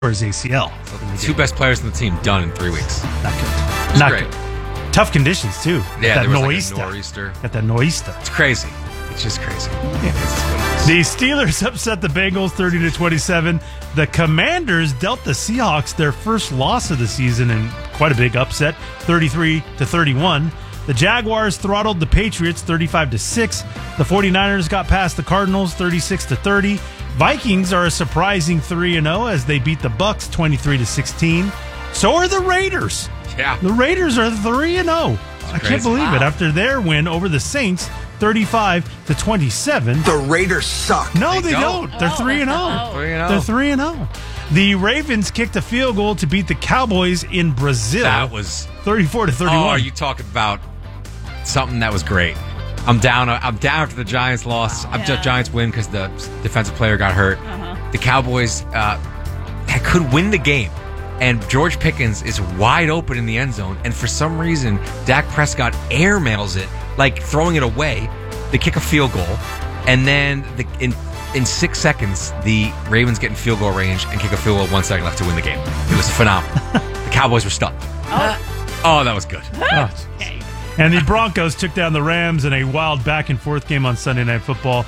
his ACL. So the two best players on the team done in 3 weeks. Not good. Not great. good. Tough conditions, too. Yeah, that there was nor'easter. like a nor'easter. Got that nor'easter. It's crazy. It's just crazy. The Steelers upset the Bengals 30-27. The Commanders dealt the Seahawks their first loss of the season in quite a big upset, 33-31. The Jaguars throttled the Patriots 35-6. The 49ers got past the Cardinals 36-30. Vikings are a surprising 3-0 as they beat the Bucks 23-16. So are the Raiders. Yeah. The Raiders are 3-0. I can't believe it after their win over the Saints 35-27. The Raiders suck. No, they don't. They're 3-0. 3-0. They're 3-0. The Ravens kicked a field goal to beat the Cowboys in Brazil. That was 34-31. Oh, are you talking about something that was great? I'm down after the Giants loss. Giants win because the defensive player got hurt. The Cowboys could win the game, and George Pickens is wide open in the end zone, and for some reason, Dak Prescott airmails it, like throwing it away. They kick a field goal, and then in 6 seconds, the Ravens get in field goal range and kick a field goal with 1 second left to win the game. It was phenomenal. The Cowboys were stunned. Oh, that was good. And the Broncos took down the Rams in a wild back-and-forth game on Sunday Night Football,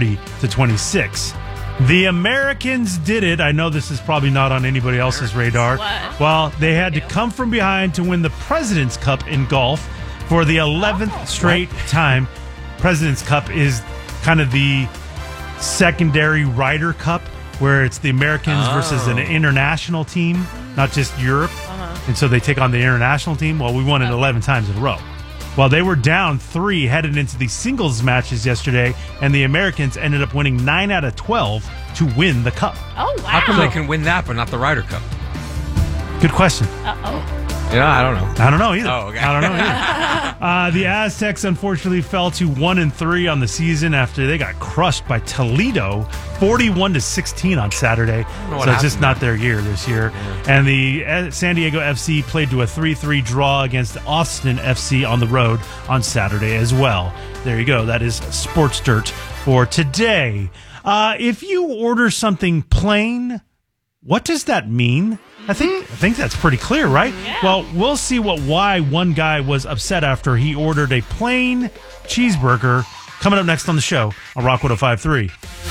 30-26. The Americans did it. I know this is probably not on anybody else's radar. What? Well, they had to come from behind to win the President's Cup in golf for the 11th straight time. President's Cup is kind of the secondary Ryder Cup, where it's the Americans versus an international team, not just Europe. And so they take on the international team. Well, we won it 11 times in a row. Well, they were down 3 headed into the singles matches yesterday, and the Americans ended up winning 9 out of 12 to win the cup. Oh, wow. How come they can win that but not the Ryder Cup? Good question. Yeah, I don't know. I don't know either. Oh, okay. I don't know either. The Aztecs unfortunately fell to 1-3 on the season after they got crushed by Toledo 41-16 on Saturday. So it's just not their year this year. Yeah. And the San Diego FC played to a 3-3 draw against Austin FC on the road on Saturday as well. There you go. That is Sports Dirt for today. If you order something plain, what does that mean? I think that's pretty clear, right? Yeah. Well, we'll see why one guy was upset after he ordered a plain cheeseburger. Coming up next on the show on Rock 105.3.